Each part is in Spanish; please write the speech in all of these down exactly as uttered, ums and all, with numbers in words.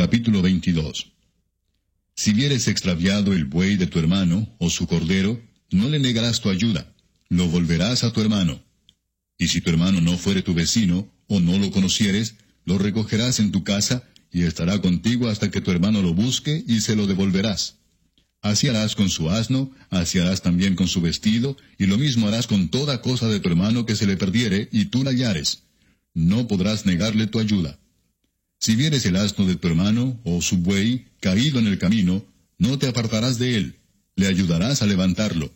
Capítulo veintidós. Si vieres extraviado el buey de tu hermano, o su cordero, no le negarás tu ayuda, lo volverás a tu hermano. Y si tu hermano no fuere tu vecino, o no lo conocieres, lo recogerás en tu casa, y estará contigo hasta que tu hermano lo busque, y se lo devolverás. Así harás con su asno, así harás también con su vestido, y lo mismo harás con toda cosa de tu hermano que se le perdiere, y tú la hallares. No podrás negarle tu ayuda. Si vieres el asno de tu hermano, o su buey, caído en el camino, no te apartarás de él, le ayudarás a levantarlo.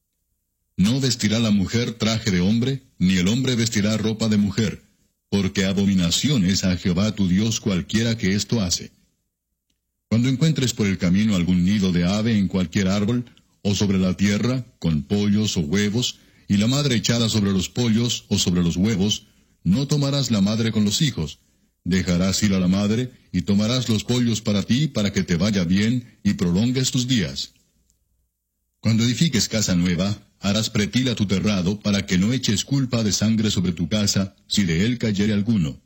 No vestirá la mujer traje de hombre, ni el hombre vestirá ropa de mujer, porque abominación es a Jehová tu Dios cualquiera que esto hace. Cuando encuentres por el camino algún nido de ave en cualquier árbol, o sobre la tierra, con pollos o huevos, y la madre echada sobre los pollos o sobre los huevos, no tomarás la madre con los hijos. Dejarás ir a la madre, y tomarás los pollos para ti, para que te vaya bien, y prolongues tus días. Cuando edifiques casa nueva, harás pretil a tu terrado, para que no eches culpa de sangre sobre tu casa, si de él cayere alguno.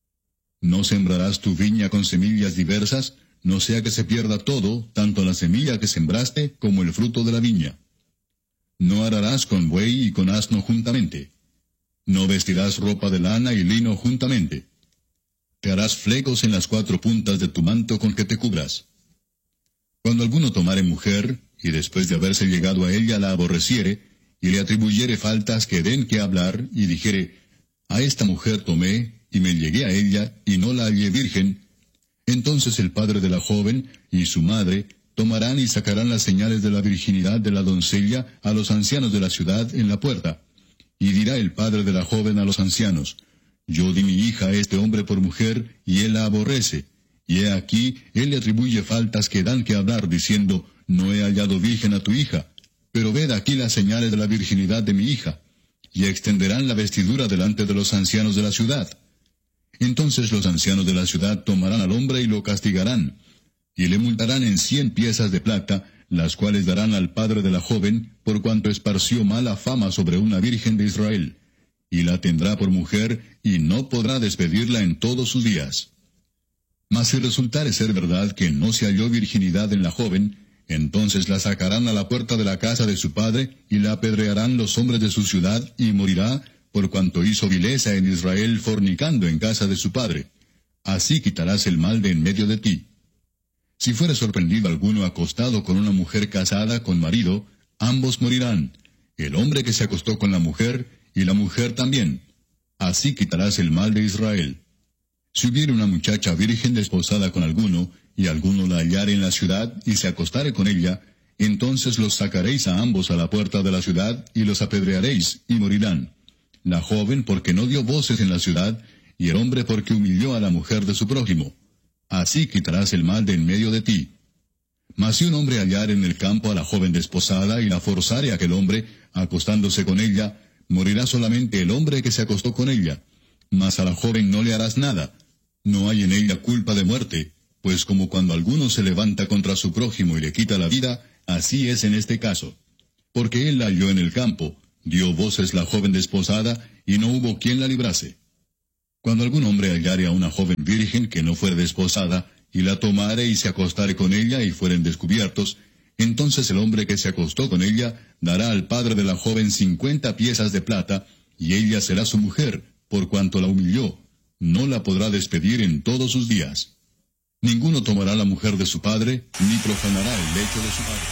No sembrarás tu viña con semillas diversas, no sea que se pierda todo, tanto la semilla que sembraste, como el fruto de la viña. No ararás con buey y con asno juntamente. No vestirás ropa de lana y lino juntamente. Te harás flecos en las cuatro puntas de tu manto con que te cubras. Cuando alguno tomare mujer, y después de haberse llegado a ella la aborreciere, y le atribuyere faltas que den que hablar, y dijere, a esta mujer tomé, y me llegué a ella, y no la hallé virgen, entonces el padre de la joven y su madre tomarán y sacarán las señales de la virginidad de la doncella a los ancianos de la ciudad en la puerta. Y dirá el padre de la joven a los ancianos, yo di mi hija a este hombre por mujer, y él la aborrece. Y he aquí, él le atribuye faltas que dan que hablar, diciendo, no he hallado virgen a tu hija, pero ved aquí las señales de la virginidad de mi hija. Y extenderán la vestidura delante de los ancianos de la ciudad. Entonces los ancianos de la ciudad tomarán al hombre y lo castigarán, y le multarán en cien piezas de plata, las cuales darán al padre de la joven, por cuanto esparció mala fama sobre una virgen de Israel. Y la tendrá por mujer, y no podrá despedirla en todos sus días. Mas si resultare ser verdad que no se halló virginidad en la joven, entonces la sacarán a la puerta de la casa de su padre, y la apedrearán los hombres de su ciudad, y morirá, por cuanto hizo vileza en Israel fornicando en casa de su padre. Así quitarás el mal de en medio de ti. Si fuere sorprendido alguno acostado con una mujer casada con marido, ambos morirán, el hombre que se acostó con la mujer, y la mujer también. Así quitarás el mal de Israel. Si hubiere una muchacha virgen desposada con alguno, y alguno la hallare en la ciudad, y se acostare con ella, entonces los sacaréis a ambos a la puerta de la ciudad, y los apedrearéis, y morirán. La joven porque no dio voces en la ciudad, y el hombre porque humilló a la mujer de su prójimo. Así quitarás el mal de en medio de ti. Mas si un hombre hallare en el campo a la joven desposada, y la forzare a aquel hombre, acostándose con ella, morirá solamente el hombre que se acostó con ella. Mas a la joven no le harás nada. No hay en ella culpa de muerte, pues como cuando alguno se levanta contra su prójimo y le quita la vida, así es en este caso. Porque él la halló en el campo, dio voces la joven desposada, y no hubo quien la librase. Cuando algún hombre hallare a una joven virgen que no fuere desposada, y la tomare y se acostare con ella y fueren descubiertos, entonces el hombre que se acostó con ella dará al padre de la joven cincuenta piezas de plata, y ella será su mujer, por cuanto la humilló. No la podrá despedir en todos sus días. Ninguno tomará la mujer de su padre, ni profanará el lecho de su padre.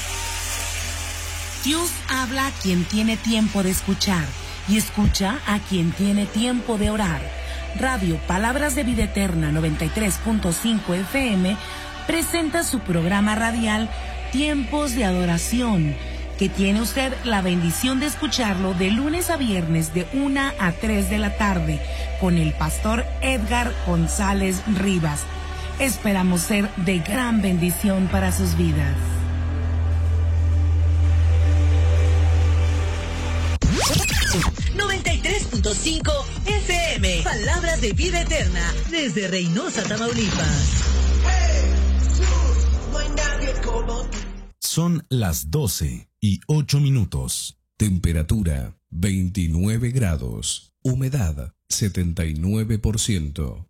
Dios habla a quien tiene tiempo de escuchar, y escucha a quien tiene tiempo de orar. Radio Palabras de Vida Eterna noventa y tres punto cinco F M presenta su programa radial Tiempos de Adoración, que tiene usted la bendición de escucharlo de lunes a viernes de una a tres de la tarde con el pastor Edgar González Rivas. Esperamos ser de gran bendición para sus vidas. noventa y tres punto cinco F M, Palabras de Vida Eterna, desde Reynosa, Tamaulipas. Son las doce y ocho minutos. Temperatura veintinueve grados. Humedad setenta y nueve por ciento.